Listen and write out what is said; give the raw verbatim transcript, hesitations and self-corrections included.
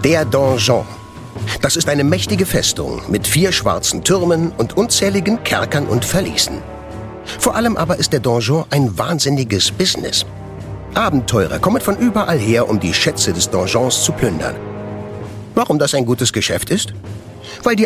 Der Donjon. Das ist eine mächtige Festung mit vier schwarzen Türmen und unzähligen Kerkern und Verließen. Vor allem aber ist der Donjon ein wahnsinniges Business. Abenteurer kommen von überall her, um die Schätze des Donjons zu plündern. Warum das ein gutes Geschäft ist? Weil die